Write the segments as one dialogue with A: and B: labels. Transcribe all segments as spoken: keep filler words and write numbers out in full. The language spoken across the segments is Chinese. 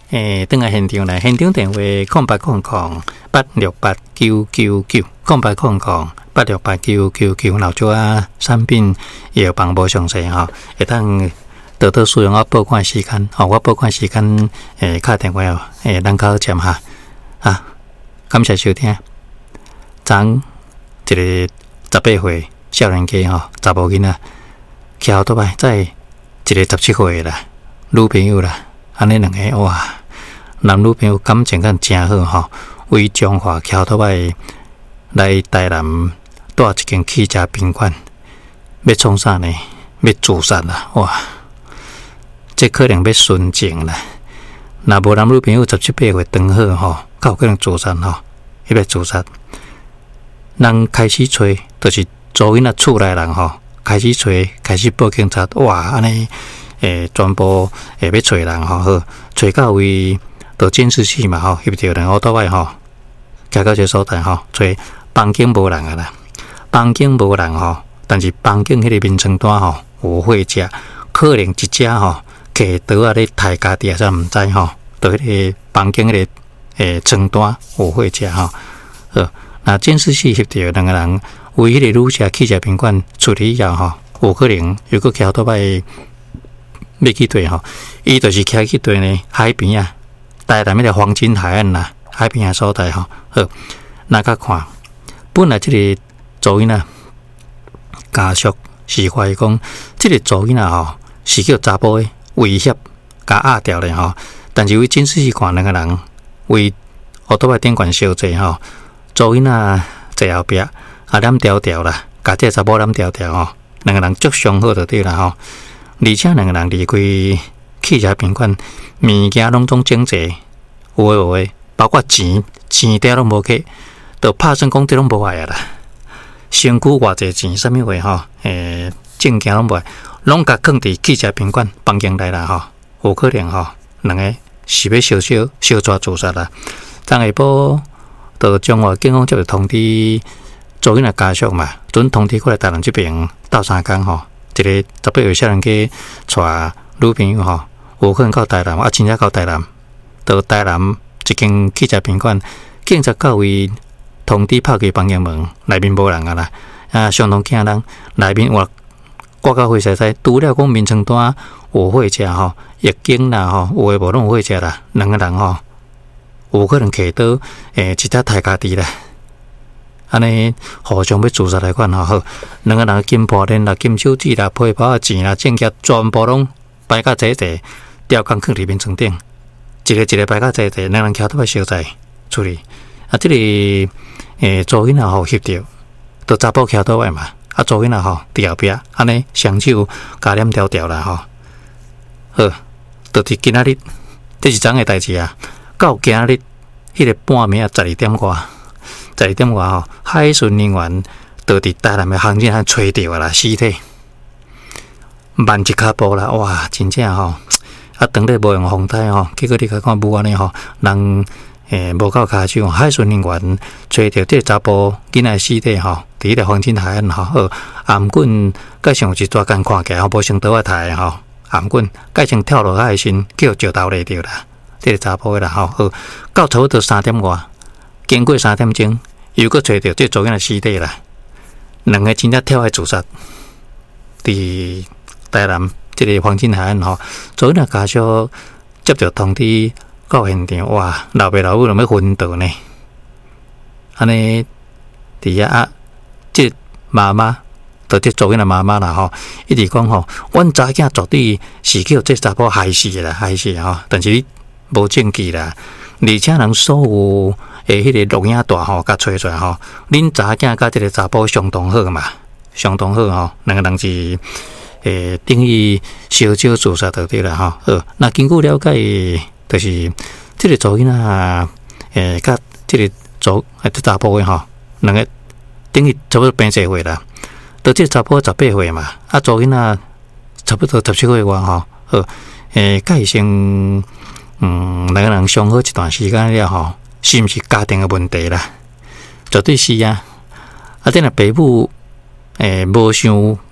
A: 诶，登来现场来，现场电话空八空空八六八九九九，空八空空八六八九九九，老少啊产品也有帮无详细吼，会当多多使用我拨款时间，吼，我拨款时间诶，打电话哦，诶，咱较接哈啊，感谢收听。昨一个十八岁少年家吼，查某囡仔，桥倒摆再一个十七岁啦，女朋友啦，安尼两个哇，男女朋友感情敢真好吼，为中华桥倒摆来台南住一间汽车宾馆，要创啥呢？要自杀啦！哇，这可能要殉情啦。若无男女朋友十七八岁长好吼，较有可能自杀吼，伊要自杀。人开始找，就是做囡仔厝内人吼，开始找，开始报警察，哇，安尼诶，全部诶要找人吼，好，找到位到监视器嘛吼，翕着人乌倒摆吼，行到这所在吼，找房间无人啊啦，房间无人吼，但是房间迄个面床单吼有货车，可能一只吼摕刀啊咧刣家己啊，才毋知吼，到迄个房间迄个诶床单有货车吼，好。那监视器翕到两个人为迄个女车汽车宾馆处理以后吼，有可能又搁桥倒摆要去对吼，伊就是徛去对呢海边啊，台南迄个黄金海岸啦，海边啊所在吼。好，那甲看，本来即个查囡仔家属是怀疑讲，即个查囡仔吼是叫查甫诶威胁甲压掉咧吼，但是为监视器看两个人为乌倒摆顶悬烧者吼。做囡仔坐后壁，啊揽条条啦，甲这查某揽条条吼，两个人足相好就对啦吼。而且两个人离开汽车宾馆，物件拢总整齐，有诶有诶，包括钱钱袋拢无去，就拍算讲这拢无爱啊啦。身躯偌济钱，啥物话吼？诶，证件拢无爱，拢甲放伫汽车宾馆房间内啦吼，有可能吼，两个是要烧烧烧抓自杀啦。昨下晡。到中华警方就通知做囡仔家属嘛，准通知过来台南这边斗相共吼，一个十八岁少年家带女朋友吼，有可能到台南，啊，真正到台南，到台南一间汽车宾馆，警察到位通知拍开房间门，内面无人啊啦，啊，相当惊人，内面哇挂到灰晒晒，除了讲面床单有火车吼，浴巾啦吼，有诶无拢有火车啦，两个人吼。有可能摕刀诶，一只刣家己啦，安尼互相要自杀来款吼，好，两个人金破链啦、金手指啦、皮包啊、钱啦、证件全部拢摆甲齐齐，吊钢放伫面床顶，一个一个摆甲齐齐，两人徛倒来烧在处理。啊，即、这个诶，做囡仔吼翕着，都查甫徛倒来嘛，啊，做囡仔吼伫后壁，安尼双手加黏条条啦吼，好，就伫今仔日，这是昨个代志啊。到今日，迄个半暝啊，十二点外，十二点外吼，海巡人员就伫台南的航线上找着啦，尸体，万一脚步啦，哇，真正吼，啊，当日无用风台吼，结果你甲看无安尼吼，人诶无够骹手，海巡人员找着这查甫囡仔尸体吼，伫迄个黄金海岸吼，好，颔棍甲上一抓竿看起来吼，无像刀啊刣吼，颔棍甲像跳落海身，叫石头勒着啦。这个查甫的啦吼，好，到差不多三点外，经过三点钟，又搁找到这做囡仔尸体啦，两个真正跳海自杀，伫台南这个黄金海岸吼，做囡仔家属接到通知到现场，哇，老爸老母拢要昏倒呢，安尼伫遐啊，这妈妈。到这做囡仔妈妈啦吼，一直讲吼，阮查囝绝对是叫这查甫害死的啦，害死吼，但是你无证据啦，而且人所有诶迄个录影带吼，甲吹出来吼，恁查囝甲这个查甫相当好嘛，相当好吼，两个人是诶等于烧酒自杀就对啦吼。好，那经过了解，就是这个做囡仔诶，甲这个做诶这查甫诶吼，两个等于差不多平社会啦。到这查甫十八岁嘛，啊，做囡仔差不多十七岁外吼，好，诶，甲伊先，嗯，两个人相好一段时间了吼，是毋是家庭的问题啦？绝对是啊。啊，等下爸母诶无想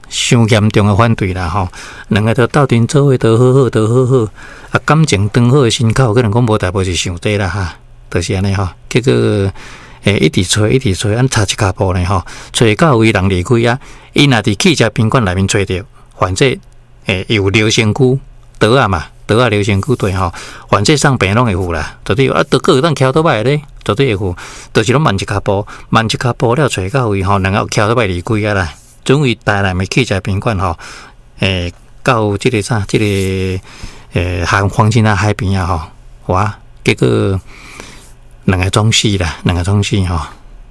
A: 伤严重的反对啦吼，两个都斗阵做伙，都好好，都好好，啊感情当好的身口，可能讲无代无是伤低啦哈，就是安尼吼。结果诶，一直吹一直吹，按差一骹步呢吼，吹到有人离开啊，伊若伫汽车宾馆内面吹着，反正诶有留身躯倒啊嘛，倒啊留身躯对吼，反正上病拢会付啦，绝对啊，倒个有当翘倒摆咧，绝对会付，就是拢慢一骹步，慢一骹步了吹到位吼，然后翘倒摆离开啊啦。准备台南的汽车宾馆吼，诶，到即个啥，即、这个诶海黄金啊海边啊吼，哇，结果两个总死啦，两个总死吼，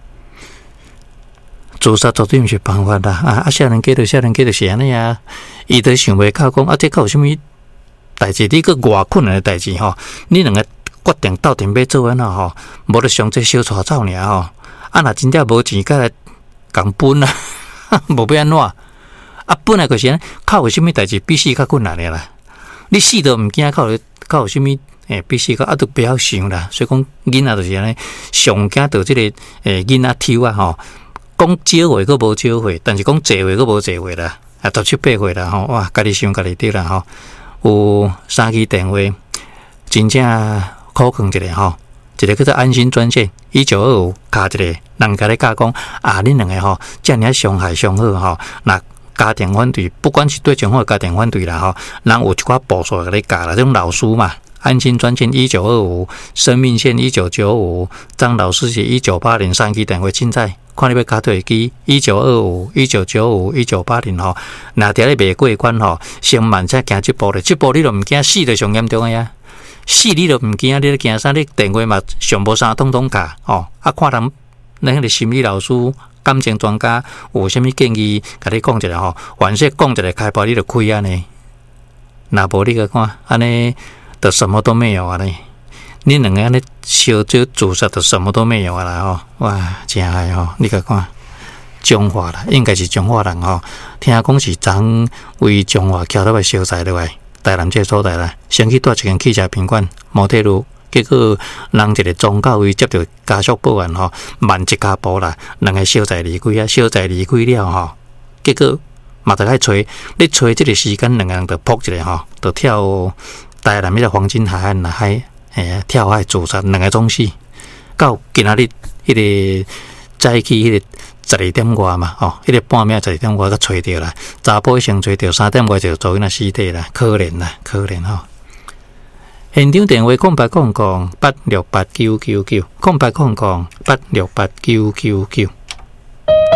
A: 自杀绝对毋是办法啦，啊啊，少年家就少年家就是安尼啊，伊都想袂到讲啊，这个有啥物代志？你个偌困难的代志吼，你两个决定斗阵要做安怎吼，无得上这小带走尔吼，啊，若真正无钱，甲来共分啊。无要安怎啊？本来就是靠有啥物代志比死较困难的啦。你死都毋惊，靠靠有啥物诶比死较啊都不要想啦。所以讲囡仔就是安尼，上惊到即个诶囡仔抽啊吼，讲少话佫无少话，但是讲济话佫无济话啦，啊十七八岁啦吼，哇，家己想家己得啦吼。有三支电话，真正苦劝一下吼。一个叫做安心专线一九二五，卡一个人甲你教讲啊，恁两个吼，遮尔伤害伤好吼，那家庭反对，不管是对政府家庭反对啦吼，人有一寡步数甲你教啦，这种老师嘛，安心专线一九二五，生命线一九九五，张老师是一九八零，三支电话凊彩，看你要卡对机一九二五、一九九五、一九八零吼，若条你未过关吼，先慢才行一步咧，这步你都毋惊死就上严重个呀。死你都毋惊，你咧惊啥？你电话嘛上无啥通通卡哦。啊，看人那个心理老师、感情专家有啥物建议，甲你讲一下吼。凡说讲一个开包，你就开安尼。若无你个看安尼，就什么都没有安尼。你两个安尼烧酒自杀，就什么都没有啊啦吼。哇，真害吼！你个看中华啦，应该是中华人吼。听讲是昨为中华桥头来烧菜落来。台南这所在啦，先去住一间汽车宾馆摩铁路，结果人一个宗教位接到家属报案吼，慢一骹步啦，两个小仔离开啊，小仔离开了吼，结果嘛得来找，你找这个时间，两个人就扑一个吼，就跳台南迄个黄金海岸啦海，诶，跳海自杀，两个总死，到今仔日迄个早起迄个。十二点外嘛，哦，迄、那个半暝十二点外，佮找着啦。查甫先找着，三点外就做囡仔尸体啦，可怜啦，可怜吼。现场电话空八空空八六八九九九，空八空空八六八九九九。